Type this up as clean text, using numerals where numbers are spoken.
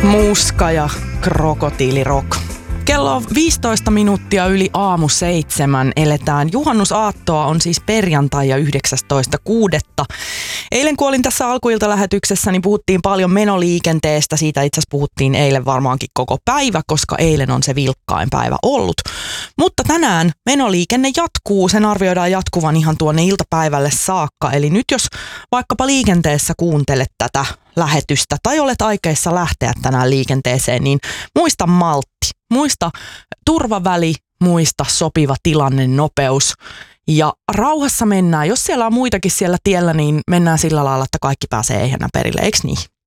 Muska ja krokotiilirock. Kello on 15 minuuttia yli aamu 7. Eletään juhannusaattoa, on siis perjantai ja 19.6. Eilen kun olin tässä alkuiltalähetyksessä, niin puhuttiin paljon menoliikenteestä. Siitä itse asiassa puhuttiin eilen varmaankin koko päivä, koska eilen on se vilkkain päivä ollut. Mutta tänään menoliikenne jatkuu. Sen arvioidaan jatkuvan ihan tuonne iltapäivälle saakka. Eli nyt jos vaikkapa liikenteessä kuuntelet tätä lähetystä tai olet aikeissa lähteä tänään liikenteeseen, niin muista maltti. Muista turvaväli, muista sopiva tilanne, nopeus ja rauhassa mennään. Jos siellä on muitakin siellä tiellä, niin mennään sillä lailla, että kaikki pääsee ehjänä perille, eikö niin?